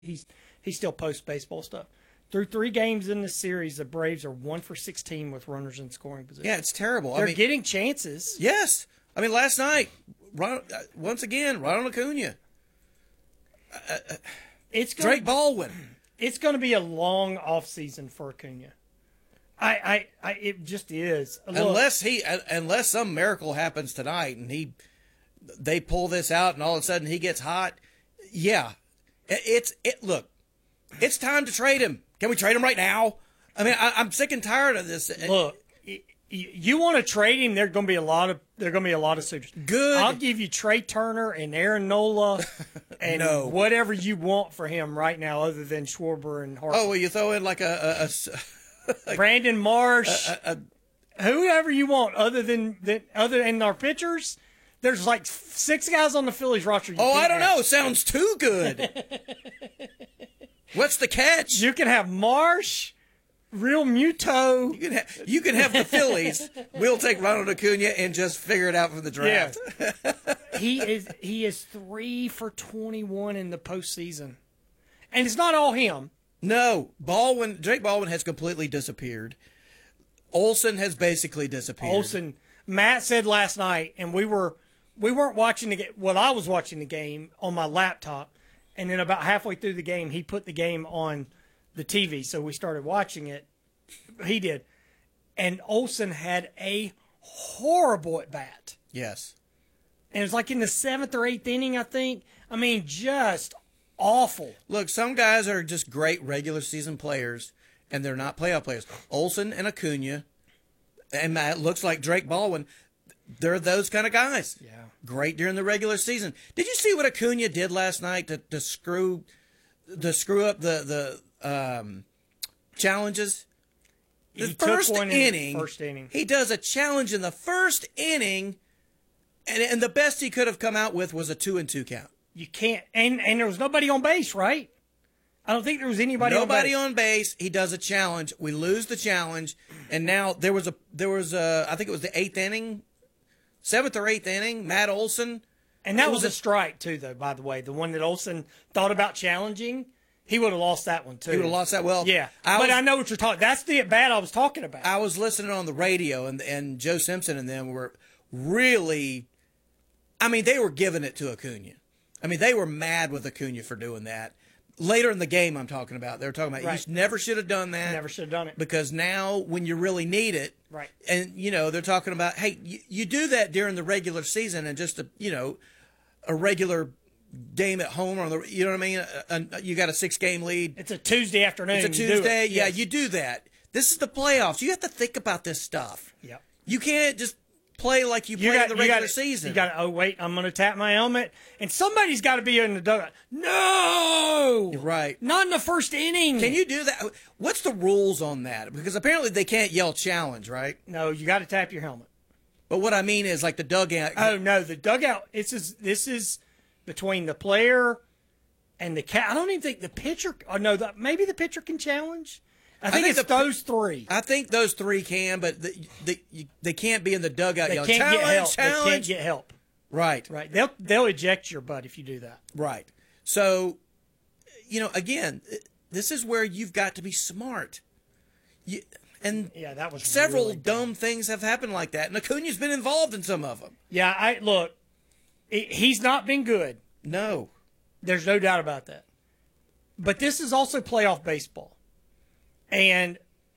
he still posts baseball stuff. Through 3 games in this series, the Braves are 1 for 16 with runners in scoring position. Yeah, it's terrible. They're getting chances. Yes. I mean, last night, once again, Ronald Acuna. Drake Baldwin. It's going to be a long offseason for Acuna. It just is. Look, Unless some miracle happens tonight and they pull this out and all of a sudden he gets hot. Yeah. Look, it's time to trade him. Can we trade him right now? I mean, I'm sick and tired of this. Look, you want to trade him? There's going to be a lot of suitors. Good. I'll give you Trey Turner and Aaron Nola and whatever you want for him right now, other than Schwarber and Harper. Oh, well, you throw in like a Brandon Marsh, whoever you want, other than our pitchers. There's like 6 guys on the Phillies roster. I don't know. Sounds too good. What's the catch? You can have Marsh, Real Muto. You can have the Phillies. We'll take Ronald Acuna and just figure it out from the draft. Yeah. He is 3 for 21 in the postseason, and it's not all him. No, Drake Baldwin has completely disappeared. Olsen has basically disappeared. Matt said last night, and we weren't watching the game. Well, I was watching the game on my laptop, and then about halfway through the game, he put the game on the TV, so we started watching it. He did, and Olsen had a horrible at bat. Yes, and it was like in the 7th or 8th inning, I think. I mean, just awful. Look, some guys are just great regular season players, and they're not playoff players. Olsen and Acuna, and it looks like Drake Baldwin, they're those kind of guys. Yeah. Great during the regular season. Did you see what Acuna did last night to screw up the challenges? The first inning. He does a challenge in the first inning, and the best he could have come out with was a 2-2 count. You can't, and there was nobody on base, right? I don't think there was anybody on base. He does a challenge. We lose the challenge, and now there was I think it was the 8th inning, 7th or 8th inning. Matt Olson, and that was a strike too, though. By the way, the one that Olson thought about challenging, he would have lost that one too. He would have lost that. Well, yeah, I know what you're talking. That's the at bat I was talking about. I was listening on the radio, and Joe Simpson and them were really, I mean, they were giving it to Acuna. I mean, they were mad with Acuna for doing that. Later in the game, I'm talking about. They were talking about, right. You never should have done that. Never should have done it. Because now, when you really need it, right? And, they're talking about, hey, you do that during the regular season and just, a regular game at home, or you know what I mean? You got a 6-game lead. It's a Tuesday afternoon. It's a Tuesday. Yeah, you do that. This is the playoffs. You have to think about this stuff. Yeah. You can't just play like you play in the regular season. You got to, wait, I'm going to tap my helmet. And somebody's got to be in the dugout. No! Right. Not in the first inning. Can you do that? What's the rules on that? Because apparently they can't yell challenge, right? No, you got to tap your helmet. But what I mean is like the dugout. Oh, no, the dugout, this is between the player and the cat. I don't even think the pitcher, maybe the pitcher can challenge. I think it's those three. I think those three can, but they can't be in the dugout yelling, can't challenge, get help. challenge. They can't get help. Right. Right. They'll eject your butt if you do that. Right. So, again, this is where you've got to be smart. That was several really dumb things have happened like that, and Acuna's been involved in some of them. Yeah, look, he's not been good. No. There's no doubt about that. But this is also playoff baseball. And,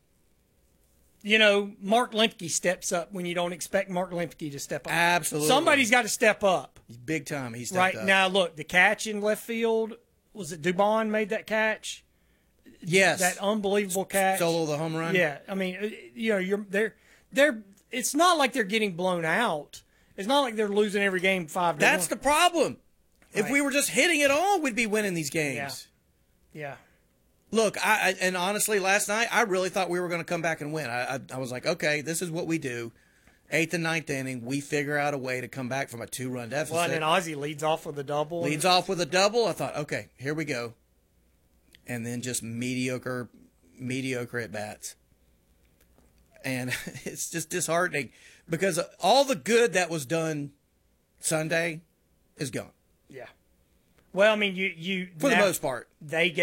Mark Lemke steps up when you don't expect Mark Lemke to step up. Absolutely. Somebody's got to step up. Big time. He stepped up. Right. Now, look, the catch in left field, was it Dubon made that catch? Yes. That unbelievable catch. Solo the home run? Yeah. I mean, they're it's not like they're getting blown out. It's not like they're losing every game 5-1. That's the problem. Right. If we were just hitting it all, we'd be winning these games. Yeah. Look, and honestly, last night, I really thought we were going to come back and win. I was like, okay, this is what we do. 8th and 9th inning, we figure out a way to come back from a 2-run deficit. Well, and then Ozzie leads off with a double. I thought, okay, here we go. And then just mediocre at bats. And it's just disheartening because all the good that was done Sunday is gone. Yeah. Well, I mean, you for the most part. they